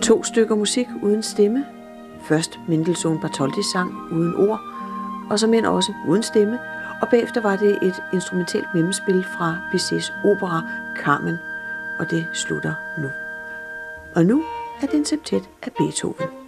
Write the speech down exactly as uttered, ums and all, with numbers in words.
To stykker musik uden stemme. Først Mendelssohn Bartholdy sang uden ord, og som end også uden stemme, og bagefter var det et instrumentalt mellemspil fra Bizets opera Carmen, og det slutter nu. Og nu er det en septet af Beethoven.